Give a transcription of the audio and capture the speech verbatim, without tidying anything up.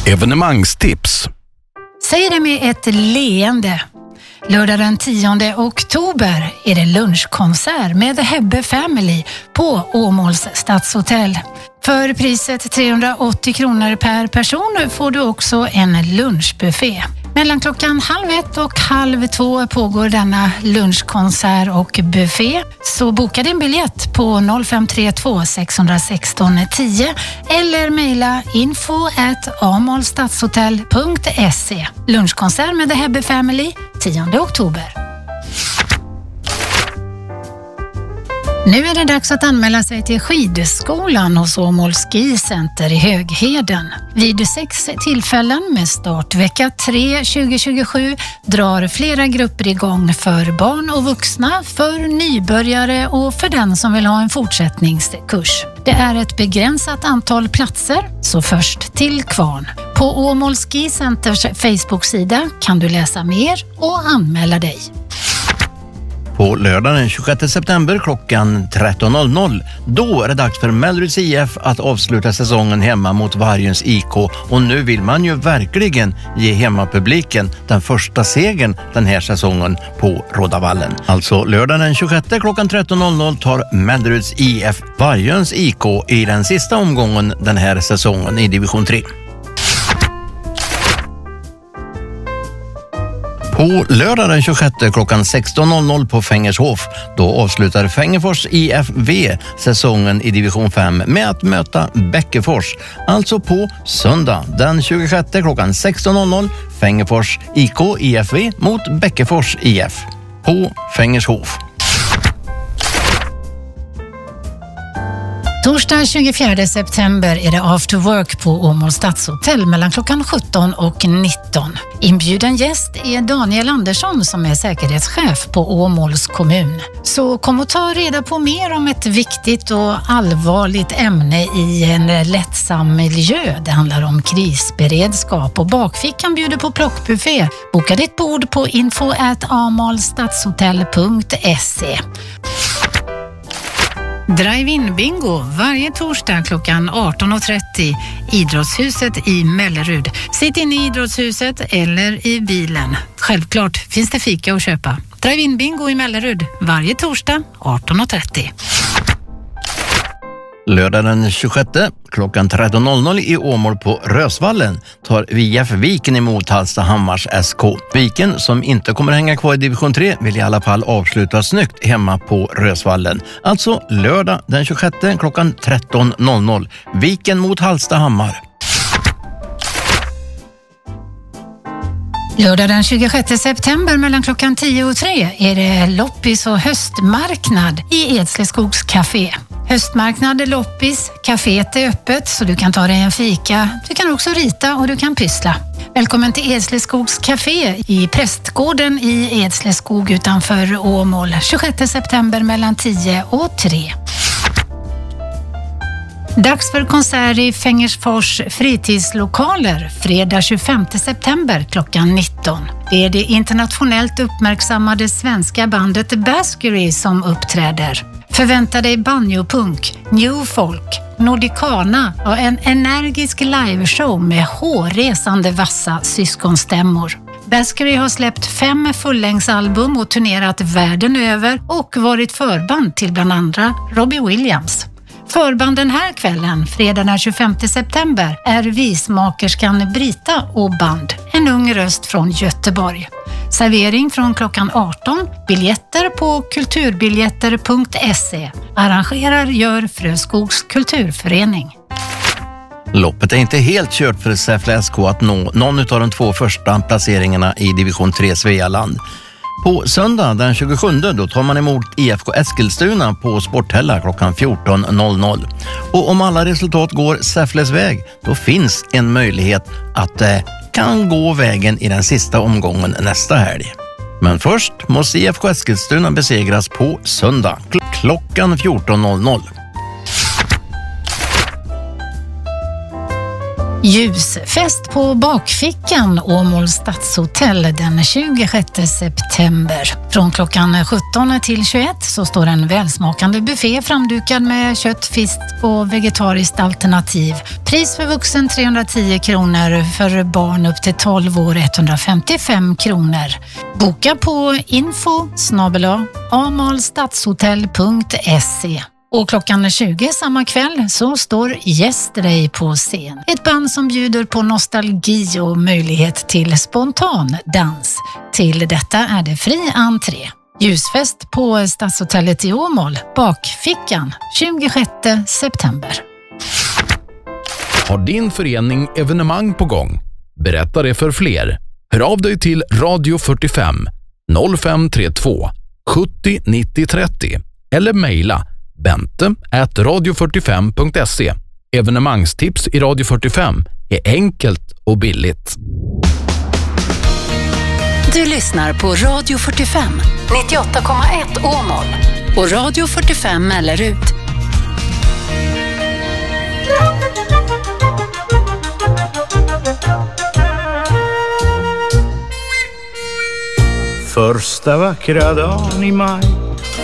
Evenemangstips. Säg det med ett leende. Lördag den tionde oktober är det lunchkonsert med The Hebbe Family på Åmåls stadshotell. För priset trehundraåttio kronor per person får du också en lunchbuffé. Mellan klockan halv ett och halv två pågår denna lunchkonsert och buffé. Så boka din biljett på noll fem tre två sex ett sex tio eller mejla info at amolstadshotell punkt se. Lunchkonsert med The Hebbe Family tionde oktober. Nu är det dags att anmäla sig till skidskolan hos Åmåls Ski Center i Högheden. Vid sex tillfällen med start vecka tre tjugo tjugosju drar flera grupper igång för barn och vuxna, för nybörjare och för den som vill ha en fortsättningskurs. Det är ett begränsat antal platser, så först till kvarn. På Åmåls Ski Centers Facebook-sida kan du läsa mer och anmäla dig. På lördag den tjugosjätte september klockan tretton noll noll, då är det dags för Melleruds I F att avsluta säsongen hemma mot Vargöns I K. Och nu vill man ju verkligen ge hemmapubliken den första segern den här säsongen på Rådavallen. Alltså lördag den tjugosjätte klockan tretton noll noll tar Melleruds I F Vargöns I K i den sista omgången den här säsongen i division tre. På lördag den tjugosjätte klockan sexton noll noll på Fängershof, då avslutar Fängefors I F V säsongen i division fem med att möta Bäckefors. Alltså på söndag den tjugosjätte klockan sexton noll noll Fängefors I K I F V mot Bäckefors I F på Fängershof. Torsdag tjugofjärde september är det after work på Åmåls stadshotell mellan klockan sjutton och nitton. Inbjuden gäst är Daniel Andersson som är säkerhetschef på Åmåls kommun. Så kom och ta reda på mer om ett viktigt och allvarligt ämne i en lättsam miljö. Det handlar om krisberedskap och bakfickan bjuder på plockbuffé. Boka ditt bord på info at amolstadshotell punkt se. Drive-in bingo varje torsdag klockan arton och trettio, Idrottshuset i Mellerud. Sitt in i Idrottshuset eller i bilen. Självklart finns det fika att köpa. Drive-in bingo i Mellerud varje torsdag arton och trettio. Lördag den tjugosjätte klockan tretton noll noll i Åmål på Rösvallen tar V F Viken emot Hallstahammars S K. Viken, som inte kommer hänga kvar i division tre, vill i alla fall avsluta snyggt hemma på Rösvallen. Alltså lördag den tjugosjätte klockan tretton noll noll. Viken mot Hallstahammar. Lördag den tjugosjätte september mellan klockan tio och tre är det loppis och höstmarknad i Edsleskogs café. Höstmarknad, loppis, kaféet är öppet så du kan ta dig en fika. Du kan också rita och du kan pyssla. Välkommen till Edsleskogs café i Prästgården i Edsleskog utanför Åmål. tjugosjätte september mellan tio och tre. Dags för konsert i Fängersfors fritidslokaler fredag tjugofemte september klockan nitton. Det är det internationellt uppmärksammade svenska bandet Baskery som uppträder. Förvänta dig banjopunk, new folk, nordicana och en energisk liveshow med hårresande vassa syskonstämmor. Baskery har släppt fem fullängdsalbum och turnerat världen över och varit förband till bland andra Robbie Williams. Förband den här kvällen, fredag den tjugofemte september, är vismakerskan Brita och band, en ung röst från Göteborg. Servering från klockan arton, biljetter på kulturbiljetter punkt se. Arrangerar gör Fröskogs kulturförening. Loppet är inte helt kört för Säffle S K att nå någon av de två första placeringarna i division tre Svealand. På söndag den tjugosjunde då tar man emot I F K Eskilstuna på Sporthälla klockan fjorton noll noll. Och om alla resultat går Säffles väg, då finns en möjlighet att det eh, kan gå vägen i den sista omgången nästa helg. Men först måste I F K Eskilstuna besegras på söndag klockan fjorton noll noll. Ljusfest på bakfickan Åmål Stadshotell den tjugosjätte september. Från klockan sjutton till tjugoett så står en välsmakande buffé framdukad med kött, fisk och vegetariskt alternativ. Pris för vuxen trehundratio kronor, för barn upp till tolv år etthundrafemtiofem kronor. Boka på info snabel-a amalstadshotell punkt se. Och klockan tjugo samma kväll så står Yesterday på scen. Ett band som bjuder på nostalgi och möjlighet till spontan dans. Till detta är det fri entré. Ljusfest på Stadshotellet i Åmål, bakfickan, tjugosjätte september. Har din förening evenemang på gång? Berätta det för fler. Hör av dig till Radio fyrtiofem noll fem tre två sjuttio nittio trettio eller mejla bente at radio fyrtiofem punkt se. Evenemangstips i Radio fyrtiofem är enkelt och billigt. Du lyssnar på Radio fyrtiofem, nittioåtta komma ett Åmål och Radio fyrtiofem Mellerud. Första vackra dagen i maj